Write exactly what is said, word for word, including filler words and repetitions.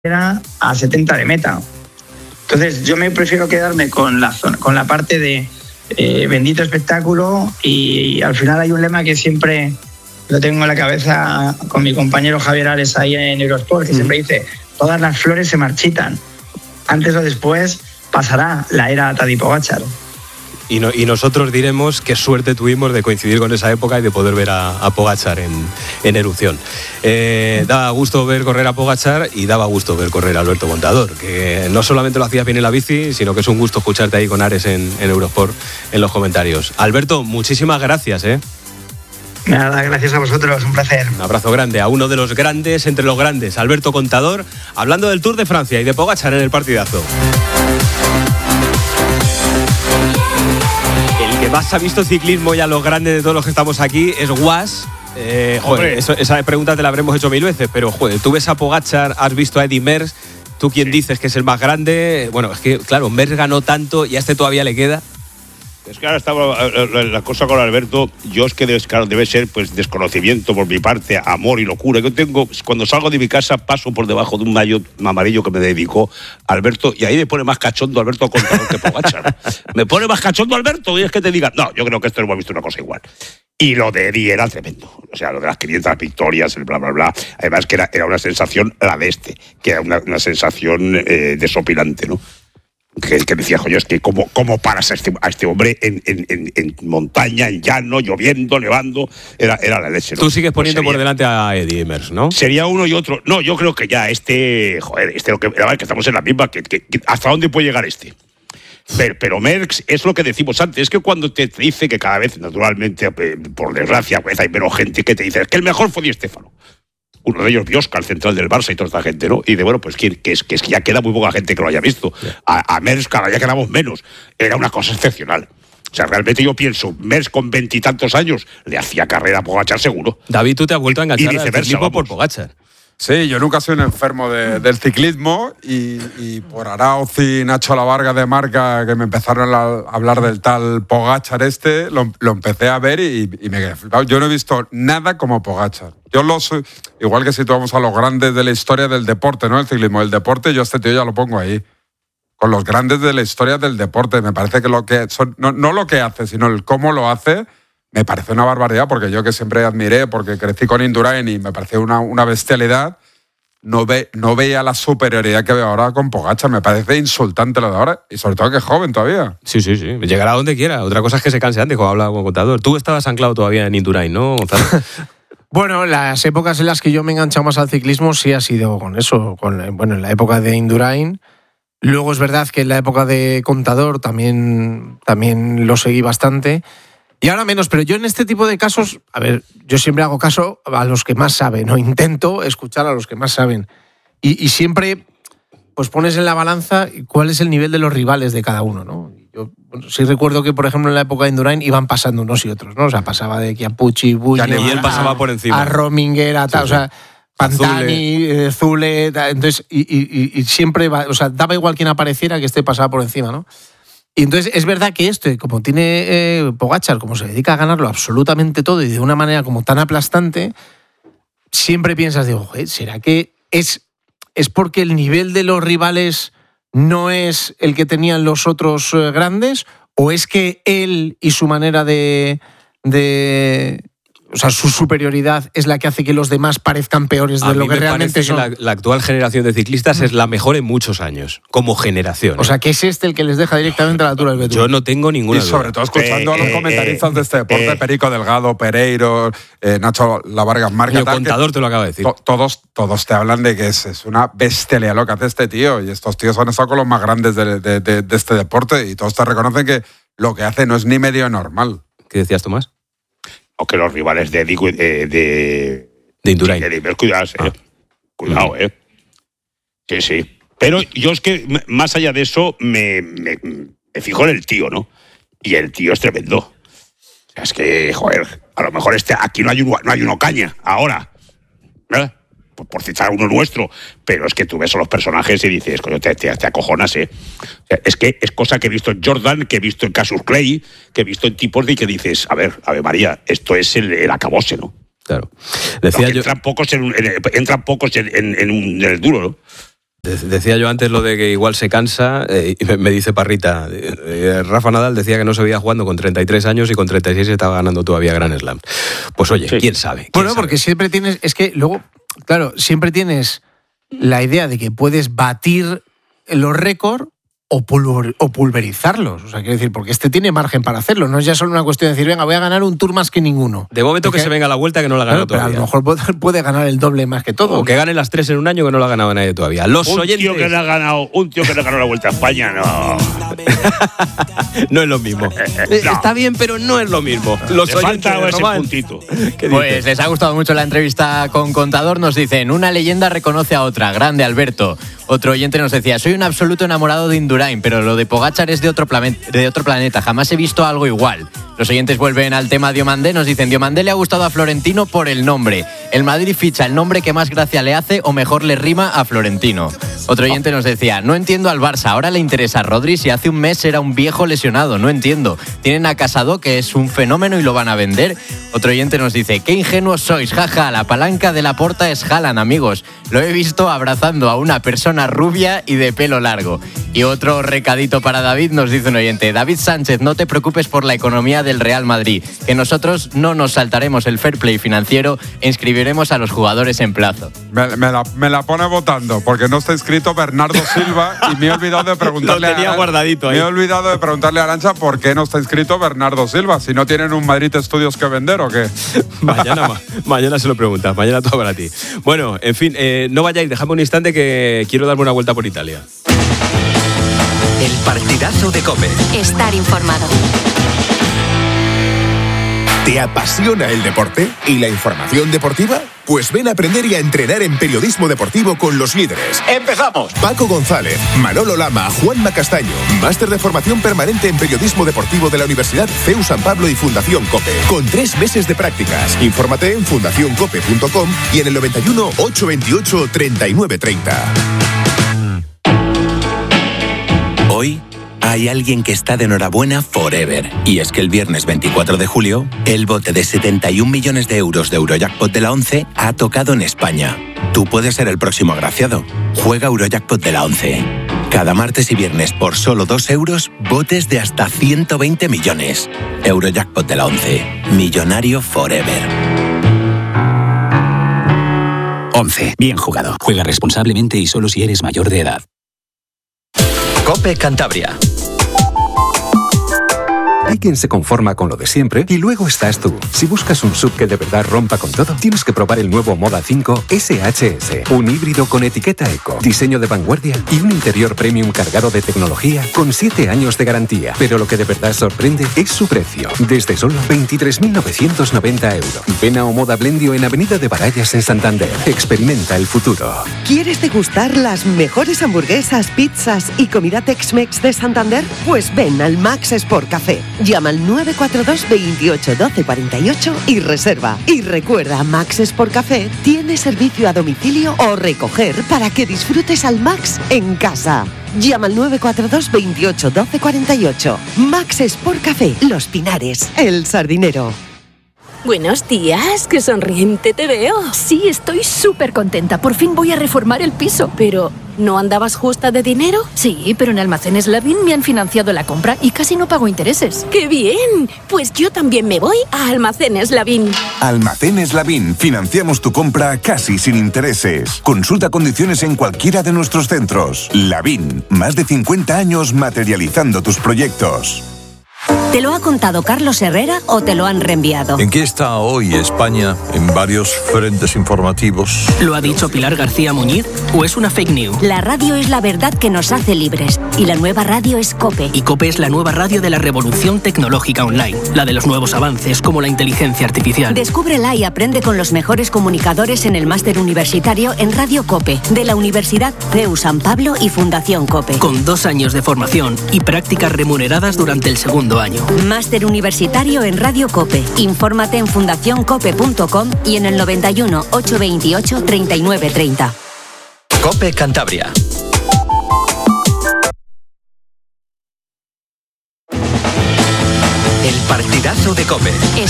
era a setenta de meta. Entonces yo me prefiero quedarme con la zona, con la parte de eh, bendito espectáculo, y, y al final hay un lema que siempre lo tengo en la cabeza con mi compañero Javier Ares ahí en Eurosport, que mm. siempre dice: todas las flores se marchitan, antes o después pasará la era Tadej Pogačar. Y, no, y nosotros diremos qué suerte tuvimos de coincidir con esa época y de poder ver a, a Pogačar en, en erupción. Eh, daba gusto ver correr a Pogačar y daba gusto ver correr a Alberto Contador, que no solamente lo hacías bien en la bici, sino que es un gusto escucharte ahí con Ares en, en Eurosport en los comentarios. Alberto, muchísimas gracias, ¿eh? Nada, gracias a vosotros, un placer. Un abrazo grande a uno de los grandes entre los grandes, Alberto Contador, hablando del Tour de Francia y de Pogačar en el partidazo. Que más ha visto ciclismo ya los grandes de todos los que estamos aquí es Guas. Eh, joder, eso, esa pregunta te la habremos hecho mil veces, pero joder, tú ves a Pogačar, has visto a Eddy Merckx, tú quién sí. dices que es el más grande. Bueno, es que claro, Merckx ganó tanto y a este todavía le queda. Es que ahora estaba la cosa con Alberto. Yo es que debe, claro, debe ser pues desconocimiento por mi parte, amor y locura. Yo tengo, cuando salgo de mi casa, paso por debajo de un maillot amarillo que me dedicó Alberto, y ahí me pone más cachondo Alberto Contador que Pogačar. Me pone más cachondo Alberto, y es que te diga, no, yo creo que esto no hemos visto una cosa igual. Y lo de Eddy era tremendo. O sea, lo de las quinientas victorias, el bla, bla, bla. Además que era, era una sensación, la de este, que era una, una sensación eh, desopilante, ¿no? Que, que decía, joder, es que cómo, cómo paras a este, a este hombre en, en, en, en montaña, en llano, lloviendo, nevando, era, era la leche, ¿no? Tú sigues poniendo pues sería, por delante a Eddy Merckx, ¿no? Sería uno y otro. No, yo creo que ya este, joder, este lo que, que estamos en la misma, que, que, que ¿hasta dónde puede llegar este? Pero, pero Merckx es lo que decimos antes, es que cuando te dice que cada vez, naturalmente, por desgracia, pues hay menos gente que te dice, es que el mejor fue Di Stéfano. Uno de ellos, Biosca, el central del Barça y toda esta gente, ¿no? Y de bueno, pues que, que, es, que es que ya queda muy poca gente que lo haya visto. A, a Merckx cada día quedamos menos. Era una cosa excepcional. O sea, realmente yo pienso, Merckx con veintitantos años le hacía carrera a Pogačar seguro. David, tú te has vuelto a enganchar y viceversa, al por Pogačar. Sí, yo nunca soy un enfermo de, del ciclismo, y, y por Arauz y Nacho Lavarga de Marca, que me empezaron a hablar del tal Pogačar este, lo, lo empecé a ver y, y me quedé flipado. Yo no he visto nada como Pogačar. Yo lo soy, igual que si tú vamos a los grandes de la historia del deporte, ¿no? El ciclismo, el deporte, yo a este tío ya lo pongo ahí. Con los grandes de la historia del deporte. Me parece que lo que son, no, no lo que hace, sino el cómo lo hace, me parece una barbaridad, porque yo que siempre admiré, porque crecí con Indurain y me parecía una, una bestialidad, no, ve, no veía la superioridad que veo ahora con Pogačar. Me parece insultante lo de ahora, y sobre todo que es joven todavía. Sí, sí, sí. Llegará donde quiera. Otra cosa es que se canse antes, como hablaba con Contador. Tú estabas anclado todavía en Indurain, ¿no, Gonzalo? Bueno, las épocas en las que yo me he enganchado más al ciclismo sí ha sido con eso, con, bueno, en la época de Indurain. Luego es verdad que en la época de Contador también, también lo seguí bastante. Y ahora menos, pero yo en este tipo de casos, a ver, yo siempre hago caso a los que más saben, o intento escuchar a los que más saben. Y, y siempre pues pones en la balanza cuál es el nivel de los rivales de cada uno, ¿no? Yo bueno, sí recuerdo que, por ejemplo, en la época de Indurain iban pasando unos y otros, ¿no? O sea, pasaba de Chiappucci, Buño, y él pasaba a, por encima. A Rominger, a tal, sí, sí. O sea, Pantani, Zule, Zule tal, entonces, y, y, y siempre, va, o sea, daba igual quien apareciera que este pasaba por encima, ¿no? Y entonces es verdad que esto, como tiene eh, Pogačar, como se dedica a ganarlo absolutamente todo y de una manera como tan aplastante, siempre piensas, digo, ¿será que es, es porque el nivel de los rivales no es el que tenían los otros eh, grandes? ¿O es que él y su manera de, de... O sea, su superioridad es la que hace que los demás parezcan peores de a lo que realmente son? Que la, la actual generación de ciclistas es la mejor en muchos años, como generación. O sea, que es este el que les deja directamente a la altura del betún. Yo no tengo ninguna y duda. Y sobre todo escuchando eh, a los comentaristas eh, de este deporte, eh, Perico Delgado, Pereiro, eh, Nacho Lavargas Marca. El Contador te lo acaba de decir. To, todos, todos te hablan de que es, es una bestialidad lo que hace este tío, y estos tíos han estado con los más grandes de, de, de, de este deporte, y todos te reconocen que lo que hace no es ni medio normal. ¿Qué decías, Tomás? O que los rivales de de de, de Indurain. De, de, cuidado, eh. ah. cuidado, eh. Sí, sí. Pero yo es que más allá de eso me, me, me fijo en el tío, ¿no? Y el tío es tremendo. O sea, es que, joder, a lo mejor este aquí no hay uno, no hay uno caña ahora, ¿verdad? Por, por citar uno nuestro, pero es que tú ves a los personajes y dices, coño, te, te, te acojonas, ¿eh? O sea, es que es cosa que he visto en Jordan, que he visto en Cassius Clay, que he visto en tipos de que dices, a ver, a ver, María, esto es el, el acabose, ¿no? Claro. Decía no, yo... Entran pocos en, en, entran pocos en, en, en, un, en el duro, ¿no? Decía yo antes lo de que igual se cansa, eh, y me, me dice Parrita, eh, Rafa Nadal decía que no se veía jugando con treinta y tres años y con treinta y seis estaba ganando todavía Grand Slam. Pues oye, sí. quién sabe. ¿Quién bueno, sabe? Porque siempre tienes, es que luego, claro, siempre tienes la idea de que puedes batir los récords o, pulver, o pulverizarlos. O sea, quiero decir, porque este tiene margen para hacerlo. No es ya solo una cuestión de decir, venga, voy a ganar un tour más que ninguno. De momento porque, que se venga la vuelta que no la ha ganado claro, todavía. Pero a lo mejor puede, puede ganar el doble más que todo. O que gane las tres en un año que no la ha ganado nadie todavía. Los un oyentes... tío que le ha ganado, un tío que le ha ganado la Vuelta a España, no. No es lo mismo. no. Está bien, pero no es lo mismo. Los le oyentes falta ese Román. puntito. Pues les ha gustado mucho la entrevista con Contador. Nos dicen, una leyenda reconoce a otra. Grande, Alberto. Otro oyente nos decía, soy un absoluto enamorado de Indurain, pero lo de Pogačar es de otro, plan- de otro planeta. Jamás he visto algo igual. Los oyentes vuelven al tema Diomandé. Nos dicen, Diomandé le ha gustado a Florentino por el nombre. El Madrid ficha el nombre que más gracia le hace o mejor le rima a Florentino. Otro oyente nos decía, no entiendo al Barça. Ahora le interesa a Rodri si hace un mes era un viejo lesionado. No entiendo. Tienen a Casado, que es un fenómeno y lo van a vender. Otro oyente nos dice, qué ingenuos sois, jaja, la palanca de la Porta es Haaland, amigos. Lo he visto abrazando a una persona rubia y de pelo largo. Y otro recadito para David, nos dice un oyente, David Sánchez, no te preocupes por la economía del Real Madrid, que nosotros no nos saltaremos el fair play financiero e inscribiremos a los jugadores en plazo. Me, me, la, me la pone votando, porque no está inscrito Bernardo Silva y me he olvidado de preguntarle Lo tenía a, guardadito ahí. Me he olvidado de preguntarle a Arantxa por qué no está inscrito Bernardo Silva, si no tienen un Madrid Estudios que vender o qué. Mañana, ma, mañana se lo preguntas, mañana todo para ti. Bueno, en fin, eh, no vayáis, dejadme un instante que quiero darme una vuelta por Italia. El partidazo de COPE. Estar informado. ¿Te apasiona el deporte y la información deportiva? Pues ven a aprender y a entrenar en periodismo deportivo con los líderes. ¡Empezamos! Paco González, Manolo Lama, Juanma Castaño. Máster de formación permanente en periodismo deportivo de la Universidad C E U San Pablo y Fundación COPE. Con tres meses de prácticas. Infórmate en fundación cope punto com y en el noventa y uno, ochocientos veintiocho, treinta y nueve treinta. Hoy hay alguien que está de enhorabuena forever. Y es que el viernes veinticuatro de julio, el bote de setenta y un millones de euros de Eurojackpot de la ONCE ha tocado en España. Tú puedes ser el próximo agraciado. Juega Eurojackpot de la ONCE. Cada martes y viernes por solo dos euros, botes de hasta ciento veinte millones. Eurojackpot de la ONCE. Millonario forever. ONCE. Bien jugado. Juega responsablemente y solo si eres mayor de edad. COPE Cantabria. Hay quien se conforma con lo de siempre y luego estás tú. Si buscas un S U V que de verdad rompa con todo, tienes que probar el nuevo Moda cinco S H S. Un híbrido con etiqueta eco, diseño de vanguardia y un interior premium cargado de tecnología con siete años de garantía. Pero lo que de verdad sorprende es su precio. Desde solo veintitrés mil novecientos noventa euros. Ven a Omoda Blendio en Avenida de Barallas en Santander. Experimenta el futuro. ¿Quieres degustar las mejores hamburguesas, pizzas y comida Tex-Mex de Santander? Pues ven al Max Sport Café. Llama al nueve cuatro dos, veintiocho, doce, cuarenta y ocho y reserva. Y recuerda, Max Sport Café tiene servicio a domicilio o recoger para que disfrutes al Max en casa. Llama al nueve cuatro dos, veintiocho, doce, cuarenta y ocho. Max Sport Café, Los Pinares, El Sardinero. Buenos días, qué sonriente te veo. Sí, estoy súper contenta. Por fin voy a reformar el piso. Pero, ¿no andabas justa de dinero? Sí, pero en Almacenes Lavín me han financiado la compra y casi no pago intereses. ¡Qué bien! Pues yo también me voy a Almacenes Lavín. Almacenes Lavín. Financiamos tu compra casi sin intereses. Consulta condiciones en cualquiera de nuestros centros. Lavín. Más de cincuenta años materializando tus proyectos. ¿Te lo ha contado Carlos Herrera o te lo han reenviado? ¿En qué está hoy España en varios frentes informativos? ¿Lo ha dicho Pilar García Muñiz o es una fake news? La radio es la verdad que nos hace libres y la nueva radio es COPE. Y COPE es la nueva radio de la revolución tecnológica online, la de los nuevos avances como la inteligencia artificial. Descúbrela y aprende con los mejores comunicadores en el máster universitario en Radio COPE de la Universidad C E U San Pablo y Fundación COPE. Con dos años de formación y prácticas remuneradas durante el segundo año. Máster universitario en Radio COPE. Infórmate en fundación cope punto com y en el noventa y uno, ochocientos veintiocho, treinta y nueve treinta. COPE Cantabria. El partidazo de COPE.